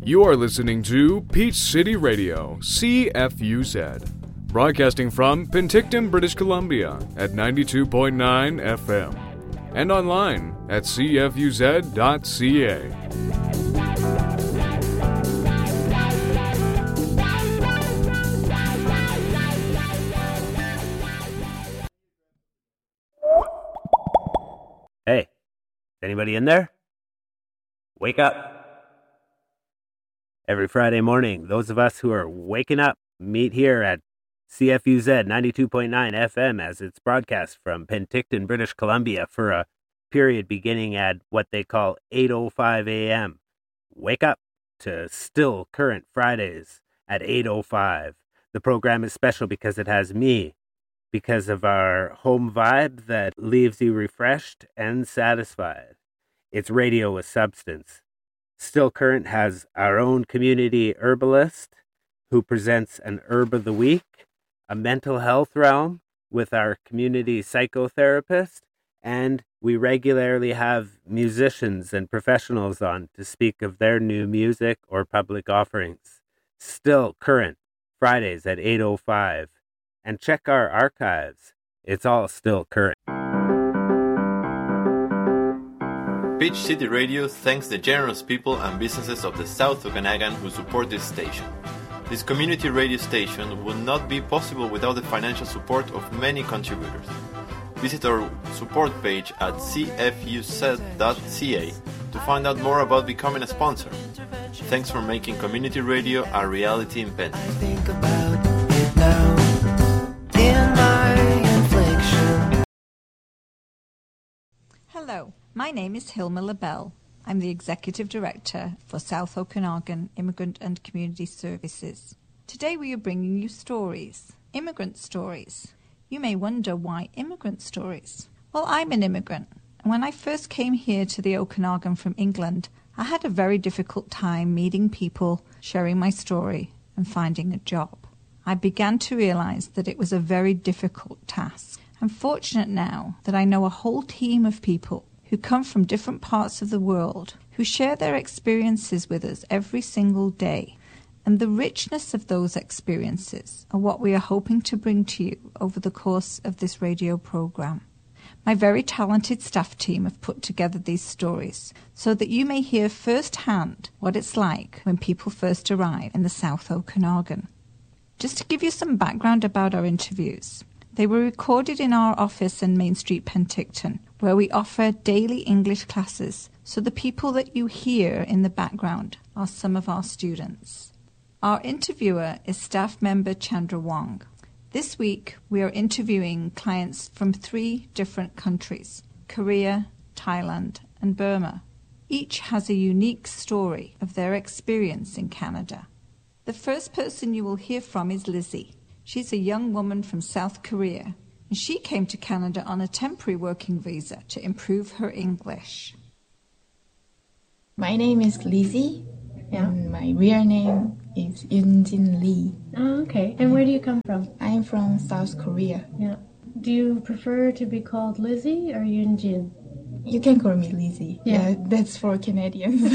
You are listening to Peach City Radio, CFUZ, broadcasting from Penticton, British Columbia at 92.9 FM and online at cfuz.ca. Hey, is anybody in there? Wake up. Every Friday morning, those of us who are waking up meet here at CFUZ 92.9 FM as it's broadcast from Penticton, British Columbia for a period beginning at what they call 8:05 a.m. Wake up to Still Current Fridays at 8:05. The program is special because it has me, because of our home vibe that leaves you refreshed and satisfied. It's radio with substance. Still Current has our own community herbalist who presents an herb of the week, a mental health realm with our community psychotherapist, and we regularly have musicians and professionals on to speak of their new music or public offerings. Still Current, Fridays at 8:05. And check our archives. It's all still current. Peach City Radio thanks the generous people and businesses of the South Okanagan who support this station. This community radio station would not be possible without the financial support of many contributors. Visit our support page at cfuz.ca to find out more about becoming a sponsor. Thanks for making community radio a reality in Penn. I think about it now. In my infliction. Hello, my name is Hilma LaBelle. I'm the Executive Director for South Okanagan Immigrant and Community Services. Today we are bringing you stories, immigrant stories. You may wonder why immigrant stories. Well, I'm an immigrant, and when I first came here to the Okanagan from England, I had a very difficult time meeting people, sharing my story, and finding a job. I began to realize that it was a very difficult task. I'm fortunate now that I know a whole team of people who come from different parts of the world, who share their experiences with us every single day. And the richness of those experiences are what we are hoping to bring to you over the course of this radio program. My very talented staff team have put together these stories so that you may hear firsthand what it's like when people first arrive in the South Okanagan. Just to give you some background about our interviews, they were recorded in our office in Main Street, Penticton, where we offer daily English classes, so the people that you hear in the background are some of our students. Our interviewer is staff member Chandra Wong. This week, we are interviewing clients from 3 different countries, Korea, Thailand, and Burma. Each has a unique story of their experience in Canada. The first person you will hear from is Lizzie. She's a young woman from South Korea, and she came to Canada on a temporary working visa to improve her English. My name is Lizzie, and my real name is Yoonjin Lee. Oh, okay. And where do you come from? I'm from South Korea. Yeah. Do you prefer to be called Lizzie or Yoonjin? You can call me Lizzie. Yeah, that's for Canadians.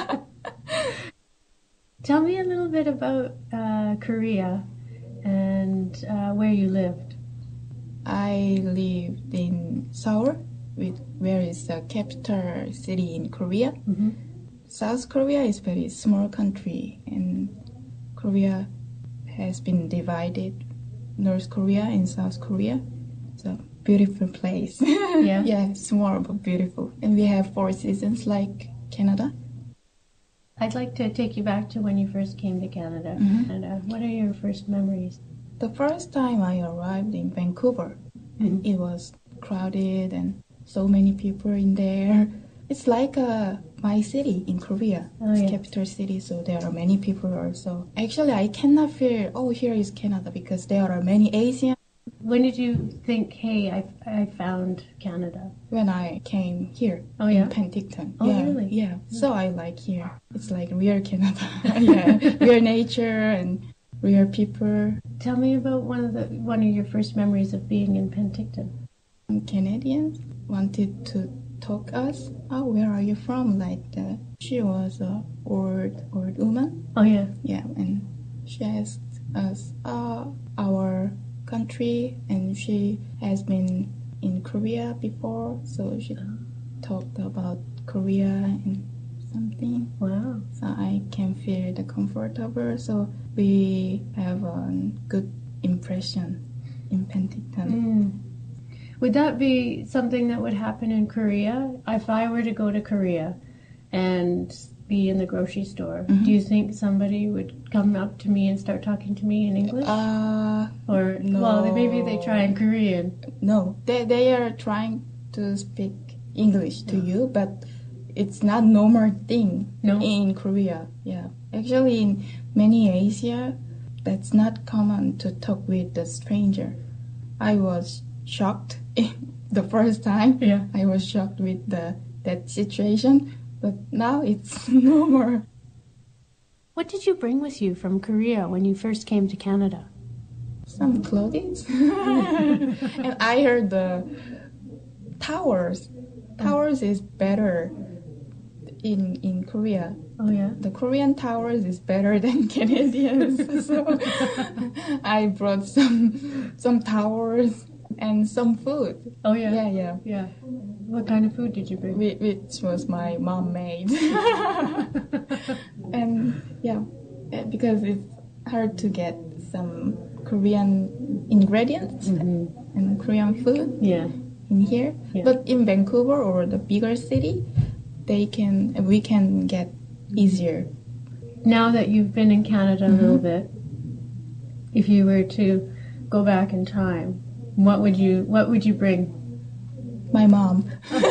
Tell me a little bit about Korea and where you lived. I lived in Seoul, where is the capital city in Korea. Mm-hmm. South Korea is a very small country, and Korea has been divided, North Korea and South Korea. It's a beautiful place. Yeah. Yeah, small but beautiful. And we have 4 seasons like Canada. I'd like to take you back to when you first came to Canada. Mm-hmm. And what are your first memories? The first time I arrived in Vancouver, it was crowded and so many people in there. It's like my city in Korea. Oh, it's yes. capital city, so there are many people also. Actually, I cannot feel, here is Canada, because there are many Asians. When did you think, hey, I found Canada? When I came here in Penticton. Oh, yeah, really? Yeah. So I like here. It's like real Canada. Yeah, real nature and real people. Tell me about one of your first memories of being in Penticton. Canadians wanted to told us, "Oh, where are you from?" Like she was a old woman. Oh, yeah. Yeah, and she asked us our country, and she has been in Korea before, so she talked about Korea and something. Wow. So I can feel the comfort of her. So we have a good impression in Penticton. Would that be something that would happen in Korea? If I were to go to Korea and be in the grocery store, do you think somebody would come up to me and start talking to me in English? Or, no. well, maybe they try in Korean. No, they are trying to speak English to you, but it's not normal thing in Korea. Yeah, actually in many Asia, that's not common to talk with the stranger. I was shocked the first time. Yeah. I was shocked with that situation, but now it's normal. What did you bring with you from Korea when you first came to Canada? Some clothes. And I heard the towers. Towers is better in Korea. Oh, yeah? The Korean towers is better than Canadians. So I brought some towers and some food. Oh, yeah? Yeah. What kind of food did you bring? Which was my mom made. And yeah, because it's hard to get some Korean ingredients and Korean food in here. Yeah. But in Vancouver or the bigger city, we can get easier. Now that you've been in Canada a little bit, if you were to go back in time, what would you bring? My mom.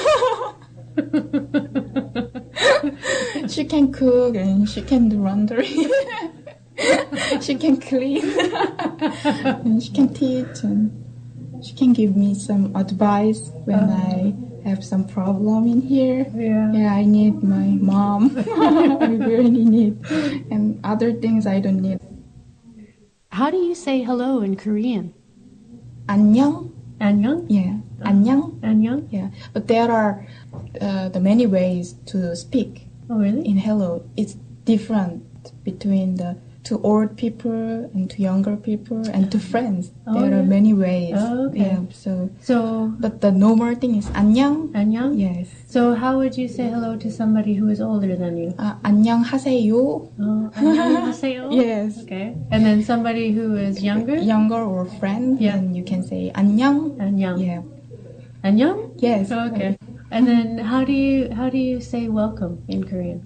She can cook and she can do laundry. She can clean. And she can teach and she can give me some advice when I have some problem in here. Yeah, I need my mom. I really need. And other things I don't need. How do you say hello in Korean? 안녕. 안녕? Yeah, 안녕. 안녕? Yeah, but there are the many ways to speak. Oh, really? In hello. It's different between to old people and to younger people and to friends. There are many ways. Oh, okay. Yeah, so but the normal thing is 안녕. 안녕? Yes. So how would you say hello to somebody who is older than you? 안녕하세요. Oh, 안녕하세요? Yes. Okay. And then somebody who is younger? Younger or friend, then you can say 안녕. 안녕. Yeah. 안녕? Yes. Okay. And then how do you say welcome in Korean?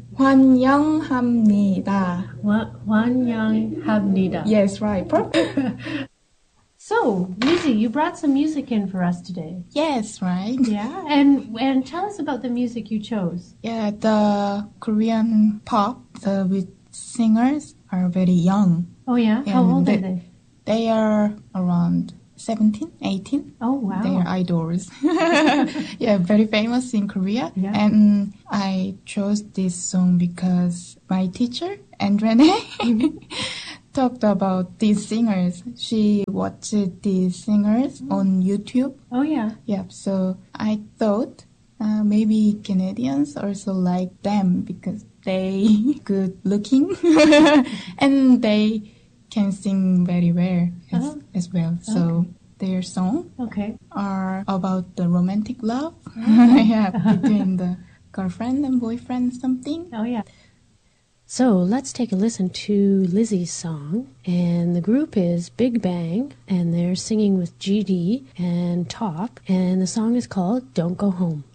환영합니다. 환영합니다. Yes, right. Perfect. So, Lizzie, you brought some music in for us today. Yes, right. Yeah, and tell us about the music you chose. Yeah, the Korean pop, with singers are very young. Oh yeah? How old are they? They are around 17, 18. Oh, wow. They are idols. Yeah, very famous in Korea. Yeah. And I chose this song because my teacher, Andrene, talked about these singers. She watched these singers on YouTube. Oh, yeah. Yeah, so I thought maybe Canadians also like them because they good looking and they can sing very well as well. So their song are about the romantic love between the girlfriend and boyfriend something. Oh, yeah. So let's take a listen to Lizzie's song. And the group is Big Bang, and they're singing with GD and Top. And the song is called Don't Go Home.